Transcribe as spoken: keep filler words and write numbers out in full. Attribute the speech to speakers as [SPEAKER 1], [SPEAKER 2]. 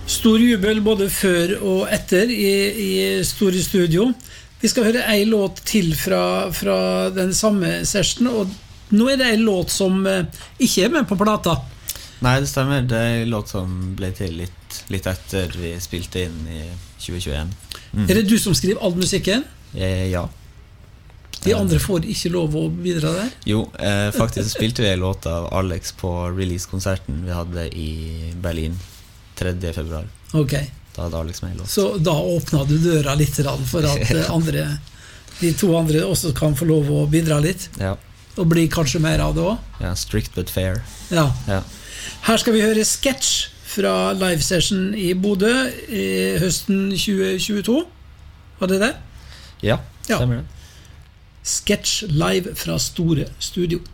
[SPEAKER 1] Stor jubel både før og etter i, i Store Studio. Vi skal høre en låt til fra, fra den samme session, og nå er det en låt som eh, ikke er med på plata.
[SPEAKER 2] Nei, det stemmer. Det er en låt som ble til litt, litt etter vi spilte inn i tjue tjueen. Mm.
[SPEAKER 1] Er det du som skriver all musikken?
[SPEAKER 2] Eh, ja.
[SPEAKER 1] De andre får ikke lov å bidra der?
[SPEAKER 2] Jo, eh, faktisk spilte vi en låt av Alex på release-konserten vi hadde i Berlin tredje februar.
[SPEAKER 1] Ok.
[SPEAKER 2] Da hadde Alex med en låt.
[SPEAKER 1] Så da åpnet du døra litt for at andre, de to andre også kan få lov å bidra litt?
[SPEAKER 2] Ja.
[SPEAKER 1] Og bli kanskje mer av det også?
[SPEAKER 2] Ja, strict but fair.
[SPEAKER 1] Ja.
[SPEAKER 2] Ja.
[SPEAKER 1] Her skal vi høre Sketch fra live session i Bodø i høsten tjue tjueto. Var det det?
[SPEAKER 2] Ja, stemmer det.
[SPEAKER 1] Sketch live fra Store Studio.